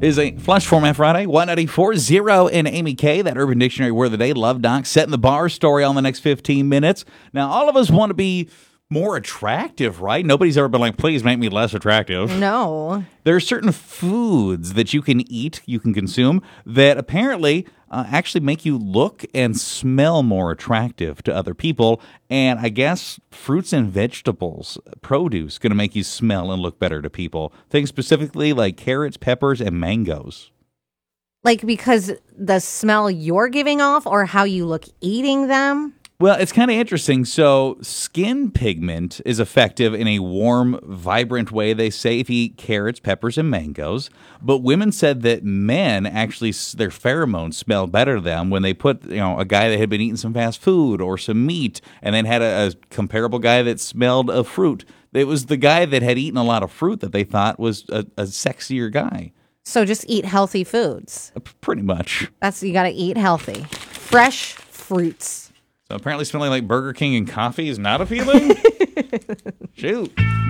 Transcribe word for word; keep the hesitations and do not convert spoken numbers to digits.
is a Flush Format Friday. one ninety-four zero and Amy K. That Urban Dictionary word of the day. Love Doc setting the bar story on the next fifteen minutes. Now, all of us want to be more attractive, right? Nobody's ever been like, please make me less attractive. No. There are certain foods that you can eat, you can consume, that apparently uh, actually make you look and smell more attractive to other people. And I guess fruits and vegetables, produce, going to make you smell and look better to people. Things specifically like carrots, peppers, and mangoes. Like because the smell you're giving off or how you look eating them? Well, it's kind of interesting. So skin pigment is effective in a warm, vibrant way, they say, if you eat carrots, peppers, and mangoes. But women said that men actually, their pheromones smell better to them when they put, you know, a guy that had been eating some fast food or some meat and then had a, a comparable guy that smelled of fruit. It was the guy that had eaten a lot of fruit that they thought was a, a sexier guy. So just eat healthy foods. Uh, Pretty much. That's, you got to eat healthy. Fresh fruits. So apparently smelling like Burger King and coffee is not appealing? Shoot.